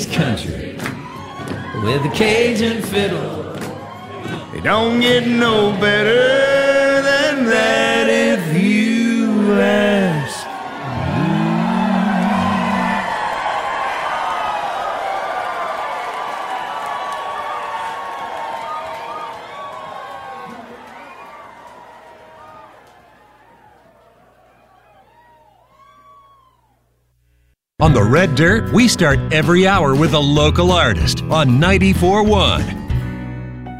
80s country with a Cajun fiddle. It don't get no better than that if you ask. On the Red Dirt, we start every hour with a local artist on 94.1